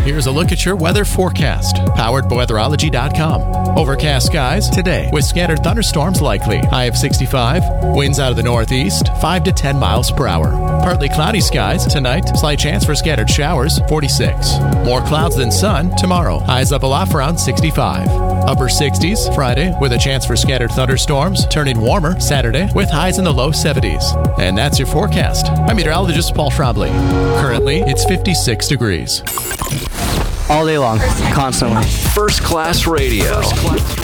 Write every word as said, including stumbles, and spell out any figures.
Here's a look at your weather forecast, powered by weatherology dot com. Overcast skies today with scattered thunderstorms likely. High of sixty-five. Winds out of the northeast, five to ten miles per hour. Partly cloudy skies tonight. Slight chance for scattered showers, forty-six. More clouds than sun tomorrow. Highs up a lot around sixty-five. Upper sixties Friday with a chance for scattered thunderstorms. Turning warmer Saturday with highs in the low seventies. And that's your forecast. I'm meteorologist Paul Schrabley. Currently, it's fifty-six degrees. All day long, constantly. First Class Radio.